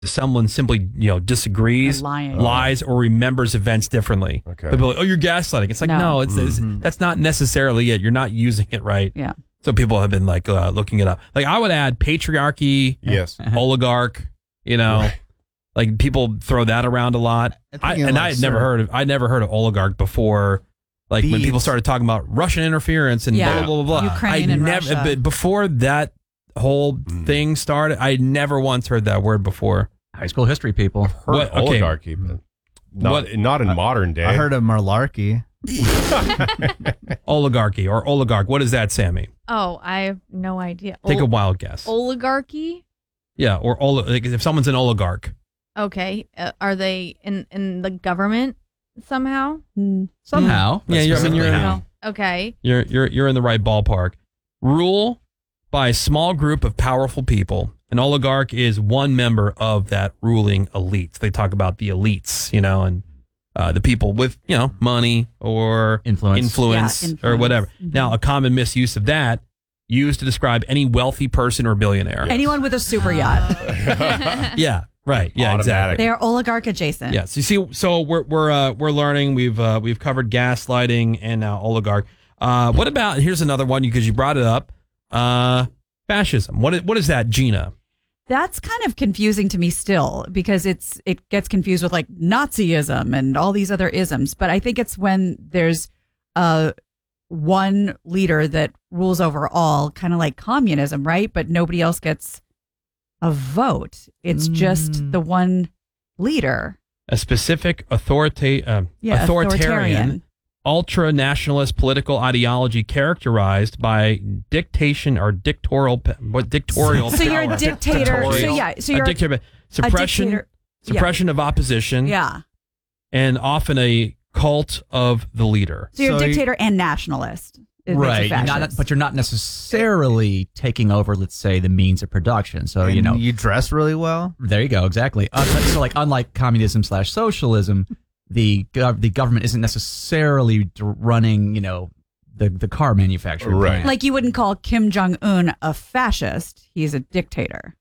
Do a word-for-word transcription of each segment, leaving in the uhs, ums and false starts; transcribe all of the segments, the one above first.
someone simply, you know, disagrees, lying. lies, or remembers events differently. Okay. People are like, oh, you're gaslighting. It's like, no, No. it's, it's Mhm. that's not necessarily it. You're not using it right. Yeah. So people have been like uh, looking it up. Like I would add patriarchy, Yes. oligarch. You know, Right. like people throw that around a lot. I'm I, thinking and like I had never syrup. heard of I never heard of oligarch before. Like when people Beads. started talking about Russian interference and Yeah. blah blah blah blah. Ukraine I and never, Russia. but before that whole Mm. thing started, I never once heard that word before. High school history people. Heard What- okay. oligarchy, but not, What- not in modern day. I heard of malarkey. Oligarchy or oligarch. What is that, Sammy? Oh, I have no idea. Take a Ol- wild guess. oligarchy. Yeah, or oli- like if someone's an oligarch. Okay, uh, are they in in the government somehow? Somehow. Yeah, you're, I mean, you're in, Specifically Okay. you're you're you're in the right ballpark. Rule by a small group of powerful people. An oligarch is one member of that ruling elite. They talk about the elites, you know, and uh, the people with, you know, money or Influence. influence, Yeah, or influence. whatever. Mhm. Now, a common misuse of that used to describe any wealthy person or billionaire. Anyone with a super yacht. Yeah, right. Yeah, exactly. They are oligarch adjacent. Yes. You see, so we're we're uh, we're learning. We've uh, we've covered gaslighting and now oligarch. Uh, what about here's another one because you brought it up. Uh, fascism. What is, what is that, Gina? That's kind of confusing to me still because it's it gets confused with like Nazism and all these other isms. But I think it's when there's uh one leader that rules over all, kind of like communism, right? But nobody else gets a vote. It's just Mm. the one leader. A specific authorita- uh, Yeah, authoritarian, ultra nationalist political ideology characterized by dictation or dictatorial pa- what dictatorial So you're a power. dictator. So Dictatorial. yeah, so A you're a, dictator- suppression dictator. Yeah. suppression of opposition yeah. and often a cult of the leader. So you're So a you- dictator and nationalist. It makes you Right. You're not, fascist. but you're not necessarily taking over, let's say, the means of production. So, you And know, you dress really well. there you go. Exactly. Uh, so, like, unlike communism slash socialism, the gov- the government isn't necessarily d- running, you know, the, the car manufacturer. Right. Like you wouldn't call Kim Jong Un a fascist. He's a dictator.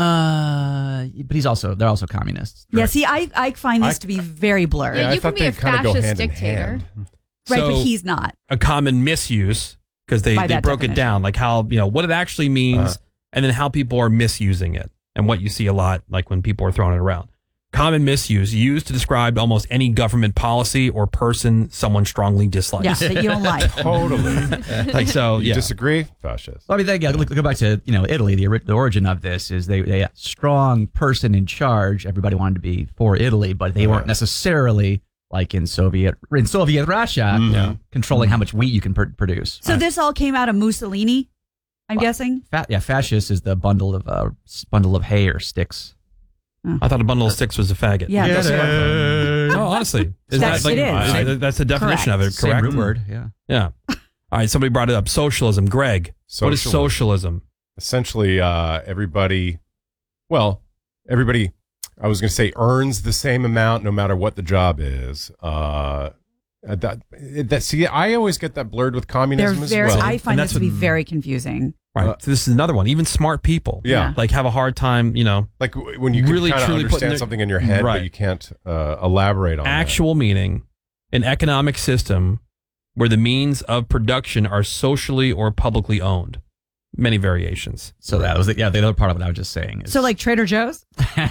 Uh, but he's also, they're also communists. Yeah, see, I, I find this I- to be very blurry. Yeah, I you can thought be a they kinda go fascist hand in dictator. hand. right, So- but he's not. a common misuse because they, By they that broke it definition. down, like how, you know, what it actually means Uh-huh. and then how people are misusing it and what you see a lot, like when people are throwing it around. Common misuse used to describe almost any government policy or person someone strongly dislikes. Yeah, that you don't like. Totally. Like, so, You yeah. disagree? Fascist. Well, I mean, they, yeah, look, go back to, you know, Italy. The, ori- the origin of this is they, they had a strong person in charge. Everybody wanted to be for Italy, but they weren't necessarily like in Soviet in Soviet Russia Mhm. controlling how much wheat you can pr- produce. So this all came out of Mussolini, I'm guessing? Fa- yeah, fascist is the bundle of uh, s- bundle of hay or sticks. I thought a bundle of sticks was a faggot. Yeah. that's what- No, honestly. Is That's- that like, it is. I- that's the definition of it, Same correct? root word. Yeah. Yeah. All right, somebody brought it up. Socialism. Greg, what is Socialism. socialism? Essentially, uh, everybody, well, everybody, I was going to say earns the same amount no matter what the job is. Uh, that, that see, I always get that blurred with They're communism very, as well. I find And this that's to be what- very confusing. Right. Uh, so this is another one. Even smart people. yeah. Like have a hard time, you know, Like w- when you can Really, kind of truly putting understand the- something in your head, Right. but you can't uh, elaborate on actual meaning, an economic system where the means of production are socially or publicly owned. Many variations. So that was the, yeah the other part of what I was just saying. Is, So like Trader Joe's?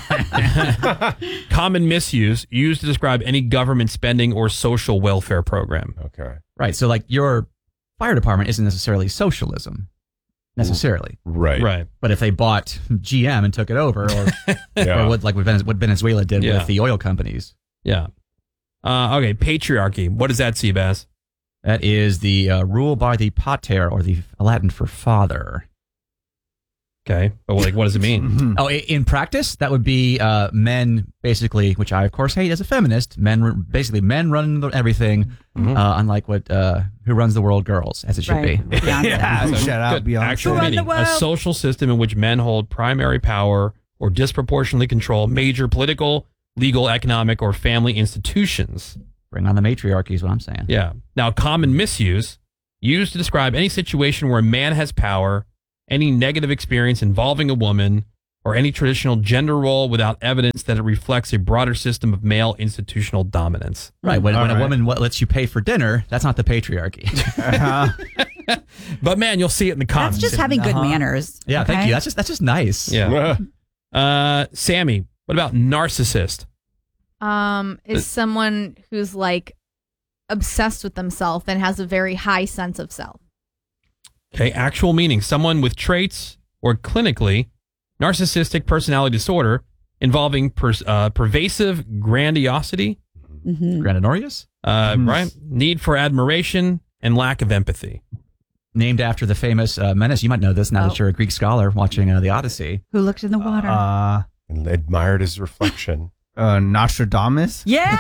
Common misuse used to describe any government spending or social welfare program. that. Okay. right. So like your fire department isn't necessarily socialism, necessarily. Right. Right. But if they bought G M and took it over, or, Yeah. or what like what Venez- what Venezuela did Yeah. with the oil companies, Yeah. Uh, okay. Patriarchy. What is that, Seabass? that is the uh, rule by the pater, or the Latin for father. Okay. But like, what does it mean? Oh, i- in practice, that would be uh, men basically, which I of course hate as a feminist. Men run- basically men run the- everything, Mhm. uh, unlike what uh, who runs the world, girls, as it should Right. be. Beyonce. Yeah. So, Shout out good. Beyonce. Actual Who run the meaning. A world? social system in which men hold primary power or disproportionately control major political, legal, economic, or family institutions. Bring on the matriarchy is what I'm saying. Yeah. Now, common misuse, used to describe any situation where a man has power, any negative experience involving a woman, or any traditional gender role without evidence that it reflects a broader system of male institutional dominance. Right. When, All when a right. woman what lets you pay for dinner, that's not the patriarchy. Uh-huh. But man, you'll see it in the That's comments. just having good Uh-huh. manners. yeah, thank okay? you. That's just that's just nice. Yeah. Uh, Sammy, what about narcissist? Um, is someone who's like obsessed with themselves and has a very high sense of self. Okay, actual meaning: someone with traits or clinically narcissistic personality disorder involving pers- uh, pervasive grandiosity, Mhm. Grandinorius, uh, Mhm. right? Need for admiration and lack of empathy. named after the famous uh, Menace. You might know this now Oh. that you're a Greek scholar watching uh, the Odyssey. Who looked in the water? Uh, And admired his reflection. uh, Nostradamus. yeah.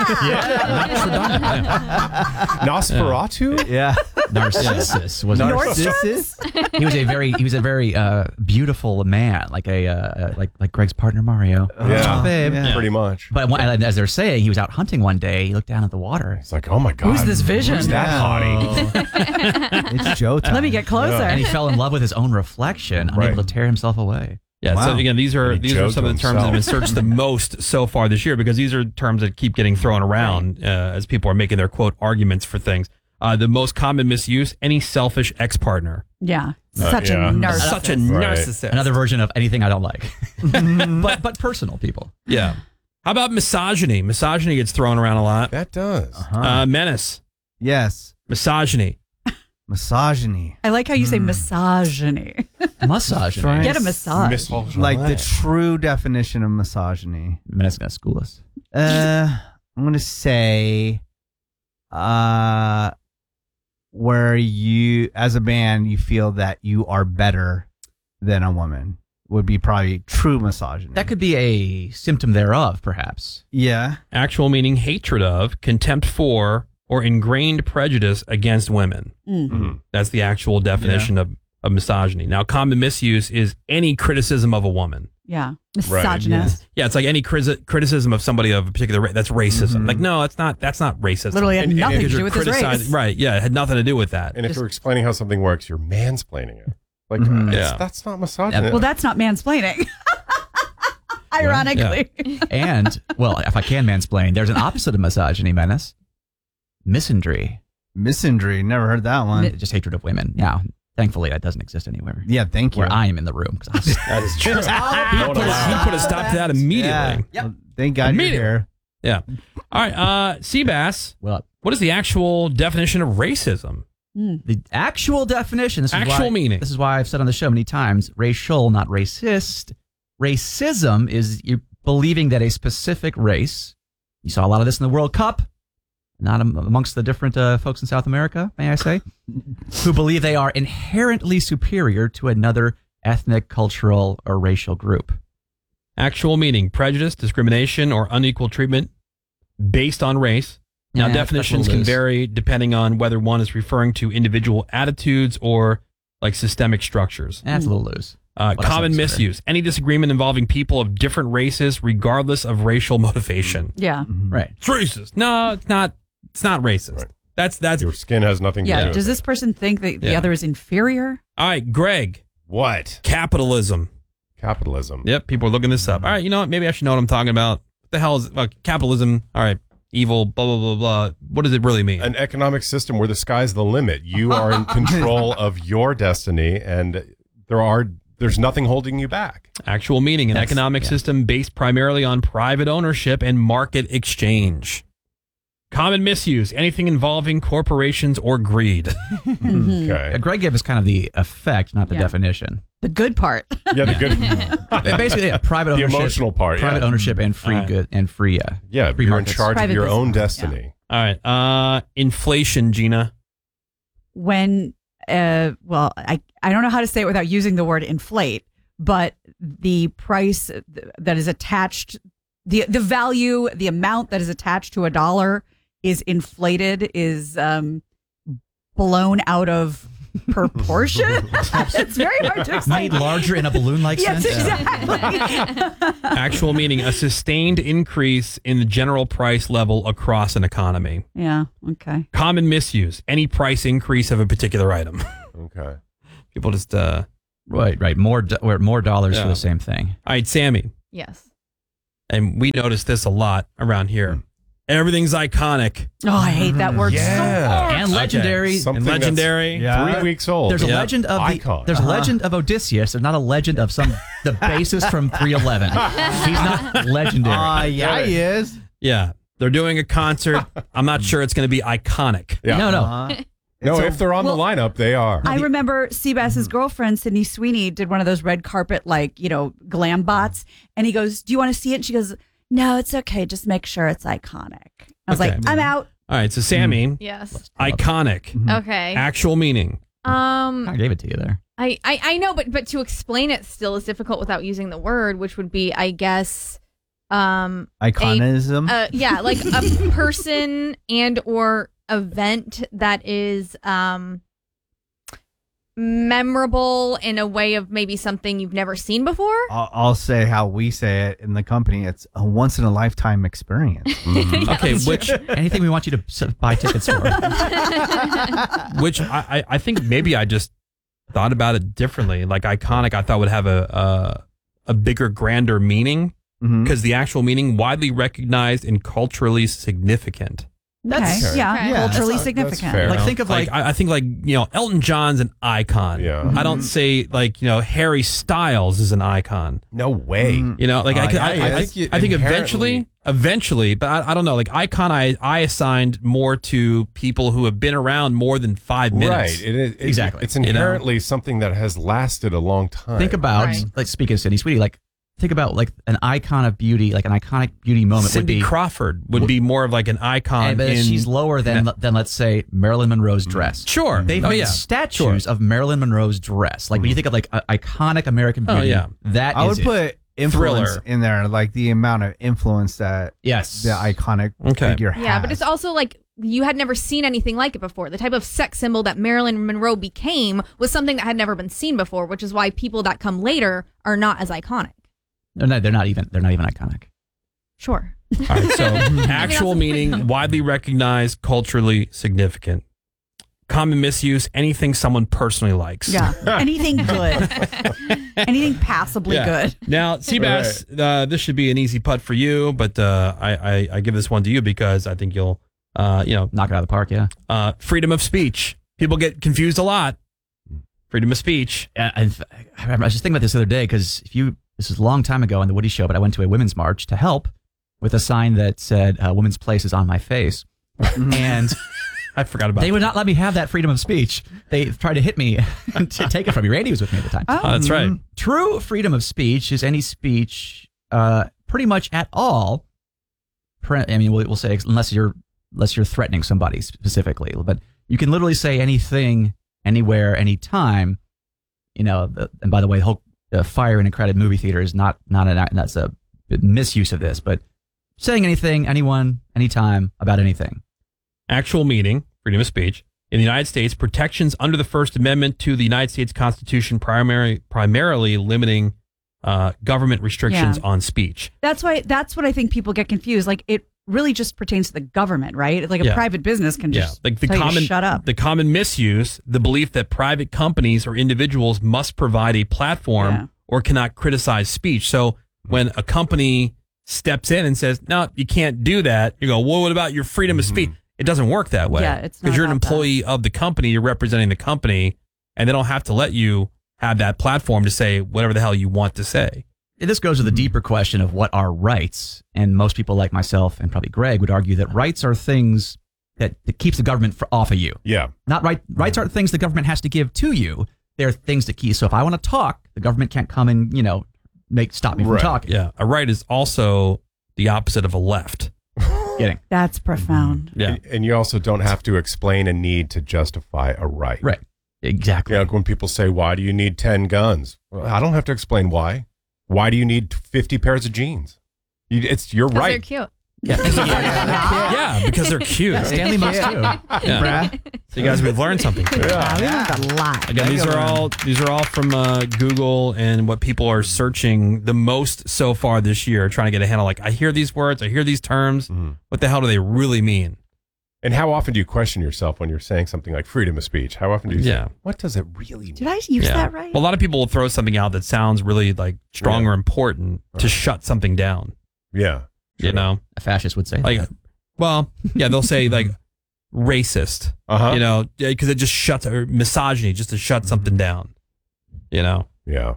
Nosferatu? Yeah. Narcissus was Narcissus. he was a very he was a very uh, beautiful man, like a uh, like like Greg's partner Mario. Yeah. Oh, babe. Yeah. Pretty much. But one, and as they're saying, he was out hunting one day. He looked down at the water, It's like, oh my God. Who's this vision? Who's that hottie? It's Joe time. Let me get closer. and he fell in love with his own reflection, Right. unable to tear himself away. Yeah. So Wow. again, these are He these are joked some of to the terms that have been himself. searched the most so far this year because these are terms that keep getting thrown around uh, as people are making their quote arguments for things. Uh, the most common misuse: any selfish ex-partner. Yeah. Uh, Such yeah. a narcissist. Such a Right. narcissist. Another version of anything I don't like, but but personal people. Yeah. How about misogyny? Misogyny gets thrown around a lot. That does. Uh-huh. Uh, menace. Yes. Misogyny. Misogyny. I like how you say Hmm. misogyny. Massage. Right. Get a massage. Misogyny. Like the true definition of misogyny. Menace gonna school us. Uh, I'm gonna say, uh, where you, as a man, you feel that you are better than a woman would be probably true misogyny. That could be a symptom thereof, perhaps. yeah. Actual meaning: hatred of, contempt for, or ingrained prejudice against women. Mm. Mhm. That's the actual definition of, of misogyny. Now, common misuse is any criticism of a woman. Yeah. Right. Misogynist. Yeah, it's like any criti- criticism of somebody of a particular race. That's racism. Mhm. Like, no, it's not. That's not racism. Literally had And- and nothing if to do You're with his criticizing- race. Right? Yeah, it had nothing to do with that. And if Just- you're explaining how something works, you're mansplaining it. Like, Mhm. that's, Yeah. that's not misogyny. Well, that's not mansplaining. Ironically. And well, if I can mansplain, there's an opposite of misogyny, Menace. Misandry. Misandry. Never heard that one. Just hatred of women. Yeah. Thankfully, that doesn't exist anywhere. Yeah. Thank you. Where I am in the room. 'cause I'm- that is true. He put, a, he put a stop to that immediately. Yeah. Well, thank God you're Immediately. here. Yeah. All right. Uh, Seabass, well, what is the actual definition of racism? Mm. the actual definition. This is Actual why, meaning. This is why I've said on the show many times: racial, not racist. Racism is you believing that a specific race. You saw a lot of this in the World Cup. Not am- amongst the different uh, folks in South America, may I say, who believe they are inherently superior to another ethnic, cultural, or racial group. Actual meaning: prejudice, discrimination, or unequal treatment based on race. Now, Yeah, definitions that's what it can is. vary depending on whether one is referring to individual attitudes or like systemic structures. That's a little loose. Uh, that's common not misuse: any disagreement involving people of different races, regardless of racial motivation. Yeah. Right. It's racist. No, it's not. It's not racist. Right. That's that's Your skin has nothing to Yeah. do with Does it. this person think that the Yeah. other is inferior? all right. Greg, What? capitalism. Capitalism. Yep, people are looking this up. All right, you know what? Maybe I should know what I'm talking about. What the hell is uh, capitalism? All right, evil. Blah blah blah blah. What does it really mean? An economic system where the sky's the limit. You are in control of your destiny, and there are there's nothing holding you back. Actual meaning: an That's- economic yeah. system based primarily on private ownership and market exchange. Common misuse: anything involving corporations or greed. Mhm. Uh, Okay. Greg gave us kind of the effect, not the Yeah. definition. The good part. Yeah, the good, Basically, yeah, private the ownership, emotional part. private yeah. ownership, and free All right. good and free. Uh, Yeah, free you're in markets. charge Private of your own business, destiny. All right, uh, inflation, Gina. When, uh, well, I, I don't know how to say it without using the word inflate, but the price that is attached, the, the value, the amount that is attached to a dollar is inflated, is um, blown out of proportion. It's very hard to explain. made larger in a balloon-like Yes, sense. exactly. Actual meaning: a sustained increase in the general price level across an economy. Yeah. Okay. Common misuse: any price increase of a particular item. Okay. People just uh, Right, right. More, do- or more dollars Yeah. for the same thing. All right, Sammy. Yes. And we notice this a lot around here. Everything's iconic. Oh, I hate that word Yeah. so much. And legendary. Something And that's legendary. Yeah. Three weeks old. There's a Yeah. legend of the, Icon. There's a legend of Odysseus. There's not a legend of some the bassist from three eleven. He's not legendary. Uh, yeah, he is. Yeah. They're doing a concert. I'm not sure it's going to be iconic. Yeah. No, no. Uh-huh. No, if they're on well, the lineup, they are. I remember Seabass's girlfriend, Sydney Sweeney, did one of those red carpet, like, you know, glam bots. And he goes, do you want to see it? And she goes, no, it's okay. Just make sure it's iconic. I was Okay. like, I'm out. All right. So, Sammy, Yes. iconic. Okay. Actual meaning. Um, I gave it to you there. I, I, I know, but but to explain it still is difficult without using the word, which would be, I guess, um, Iconism. uh, yeah, like a person and or event that is um memorable in a way of maybe something you've never seen before. I'll, I'll say how we say it in the company. It's a once in a lifetime experience. Okay. Which, Anything we want you to s- buy tickets for. which I, I I think maybe I just thought about it differently. Like iconic, I thought would have a a, a bigger, grander meaning Mhm. because the actual meaning widely recognized and culturally significant. That's- okay. Yeah, Okay. Yeah, culturally that's- that's significant. fair. Like know? think of Like, like, I, I think like you know Elton John's an icon. Yeah. I don't say like you know Harry Styles is an icon. No way. Mhm. You know, like I, Uh, could, yeah, I, yeah, I, I think you I think inherently- eventually, eventually, but I, I don't know. Like icon, I, I assigned more to people who have been around more than five minutes. Right. It, it, it- Exactly. It's You know? inherently something that has lasted a long time. think about, Right. like speaking of Sydney Sweetie, like think about like an icon of beauty, like an iconic beauty moment Cindy would be. Crawford would be more of like an icon. and, but in, she's lower than than let's say Marilyn Monroe's dress. sure. They've oh made yeah. statues of Marilyn Monroe's dress. Like when you think of like a, iconic American Oh, beauty, yeah. that I is would it. put influence Thriller. in there, like the amount of influence that yes, the iconic Okay. figure Yeah, has. but it's also like you had never seen anything like it before. The type of sex symbol that Marilyn Monroe became was something that had never been seen before, which is why people that come later are not as iconic. no, no, they're not even they're not even iconic. Sure. All right, so actual also- meaning, widely recognized, culturally significant. Common misuse, anything someone personally likes. Yeah. Anything good. Anything passably Yeah. good. Now, Seabass, uh, this should be an easy putt for you, but uh, I, I, I give this one to you because I think you'll, uh, you know, Knock it out of the park, yeah. uh, freedom of speech. People get confused a lot. Freedom of speech. And I, I remember I was just thinking about this the other day because if you this was a long time ago on the Woody Show, but I went to a women's march to help with a sign that said uh, "Women's place is on my face," and I forgot about they that. would not let me have that freedom of speech. They tried to hit me to take it from me. Randy was with me at the time. Oh, Oh, that's right. True freedom of speech is any speech, uh, pretty much at all. Pre- I mean, we'll, we'll say unless you're unless you're threatening somebody specifically, but you can literally say anything, anywhere, anytime. You know, the, and by the way, the whole uh, fire in a crowded movie theater is not not an that's a misuse of this, but saying anything, anyone, anytime about anything. Actual meaning, freedom of speech. In the United States, protections under the First Amendment to the United States Constitution primary, primarily limiting uh, government restrictions Yeah. on speech. That's why that's what I think people get confused. Like it really just pertains to the government, right? Like a Yeah. private business can Yeah, just like the tell you to common shut up. the common misuse, the belief that private companies or individuals must provide a platform Yeah. or cannot criticize speech. So when a company steps in and says, "No, you can't do that," you go, "Well, what about your freedom of speech?" It doesn't work that way. Yeah, it's because not you're an about that. employee of the company, you're representing the company, and they don't have to let you have that platform to say whatever the hell you want to say. This goes to the deeper question of what are rights, and most people like myself and probably Greg would argue that rights are things that, that keeps the government fr- off of you. Yeah. Not right. Rights aren't things the government has to give to you. They're things that keep. So if I want to talk, the government can't come and you know make stop me from Right. talking. Yeah, a right is also the opposite of a left. Getting That's profound. Yeah. And, and you also don't have to explain a need to justify a right. right. Exactly. Yeah, like when people say, "Why do you need ten guns?" Well, I don't have to explain why. Why do you need fifty pairs of jeans? You, it's you're 'Cause they're right. cute. Yeah, because they're cute. Stanley must too. Yeah. So you guys, we've learned something today. Yeah, we learned a lot. Again, these are all these are all from uh, Google and what people are searching the most so far this year, trying to get a handle. Like, I hear these words, I hear these terms. Mhm. What the hell do they really mean? And how often do you question yourself when you're saying something like freedom of speech? How often do you Yeah. say, what does it really mean? Did I use Yeah. that right? Well, a lot of people will throw something out that sounds really like strong Yeah. or important to shut something down. Yeah. You know, A fascist would say like, that. well, yeah, they'll say like racist. Uh-huh. You know, because it just shuts or misogyny just to shut something down. You know, Yeah.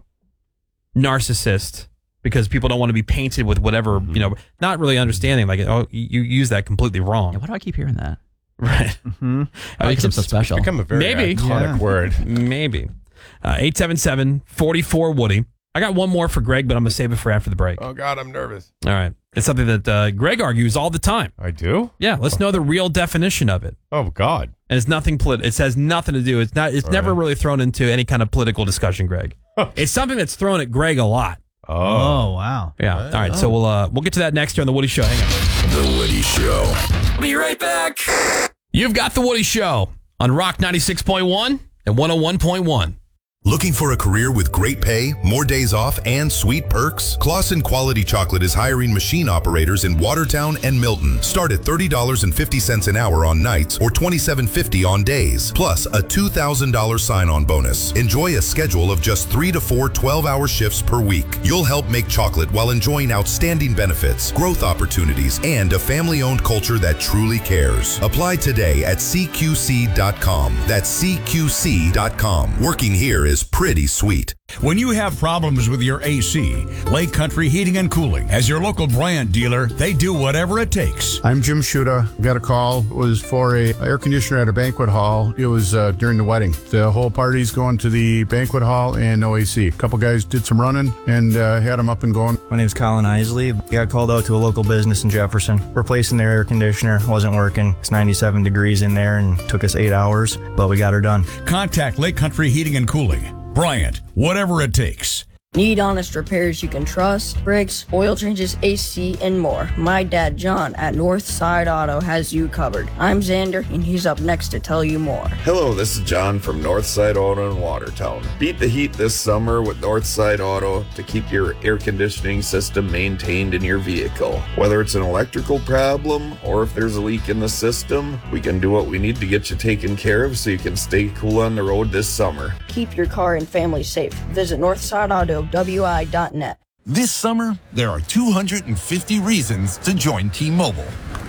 narcissist because people don't want to be painted with whatever you know, not really understanding. Like, oh, you use that completely wrong. Yeah, why do I keep hearing that? Right. Mm-hmm. I mean, Because I'm so special. Become a very Maybe. iconic Yeah. word. Maybe. Uh, eight seven seven, four four, Woody. I got one more for Greg, but I'm going to save it for after the break. Oh, God, I'm nervous. All right. It's something that uh, Greg argues all the time. I do? Yeah, let's know the real definition of it. Oh, God. And it's nothing polit- It has nothing to do. It's not. It's All never right. really thrown into any kind of political discussion, Greg. It's something that's thrown at Greg a lot. Oh. Oh, wow. Yeah. All right. So we'll uh, we'll get to that next here on the Woody Show. Hang on. The Woody Show. Be right back. You've got the Woody Show on Rock ninety-six point one and one oh one point one. Looking for a career with great pay, more days off, and sweet perks? Clausen Quality Chocolate is hiring machine operators in Watertown and Milton. Start at thirty dollars and fifty cents an hour on nights or twenty-seven fifty on days, plus a two thousand dollars sign-on bonus. Enjoy a schedule of just three to four twelve-hour shifts per week. You'll help make chocolate while enjoying outstanding benefits, growth opportunities, and a family-owned culture that truly cares. Apply today at C Q C dot com. That's C Q C dot com. Working here is pretty sweet. When you have problems with your A C, Lake Country Heating and Cooling, as your local Bryant dealer, they do whatever it takes. I'm Jim Shuda. Got a call. It was for a air conditioner at a banquet hall. It was uh, during the wedding. The whole party's going to the banquet hall and no A C. A couple guys did some running and uh, had them up and going. My name's Colin Isley. Got called out to a local business in Jefferson. Replacing their air conditioner. Wasn't working. It's ninety-seven degrees in there and took us eight hours, but we got her done. Contact Lake Country Heating and Cooling. Bryant, whatever it takes. Need honest repairs you can trust, brakes, oil changes, A C, and more. My dad, John, at Northside Auto has you covered. I'm Xander, and he's up next to tell you more. Hello, this is John from Northside Auto in Watertown. Beat the heat this summer with Northside Auto to keep your air conditioning system maintained in your vehicle. Whether it's an electrical problem or if there's a leak in the system, we can do what we need to get you taken care of so you can stay cool on the road this summer. Keep your car and family safe. Visit Northside Auto W I dot net. This summer, there are two hundred fifty reasons to join T-Mobile.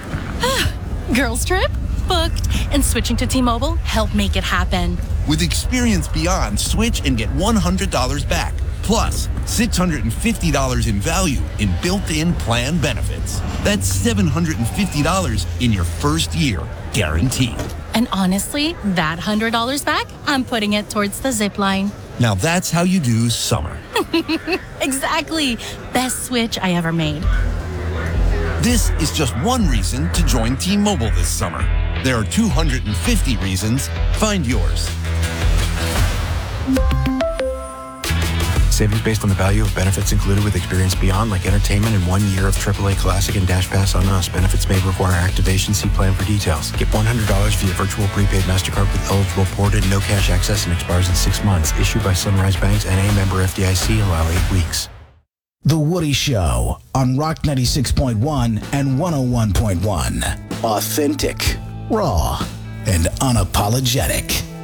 Girls trip? Booked. And switching to T-Mobile helped make it happen. With Experience Beyond, switch and get one hundred dollars back. Plus, six hundred fifty dollars in value in built-in plan benefits. That's seven hundred fifty dollars in your first year, guaranteed. And honestly, that one hundred dollars back, I'm putting it towards the zip line. Now that's how you do summer. Exactly. Best switch I ever made. This is just one reason to join T-Mobile this summer. There are two hundred fifty reasons. Find yours. Savings based on the value of benefits included with Experience Beyond, like entertainment and one year of triple A Classic and Dash Pass on us. Benefits may require activation. See plan for details. Get one hundred dollars via virtual prepaid MasterCard with eligible ported, no cash access, and expires in six months. Issued by Sunrise Banks, N A member F D I C. Allow eight weeks. The Woody Show on Rock ninety-six point one and one oh one point one. Authentic, raw, and unapologetic.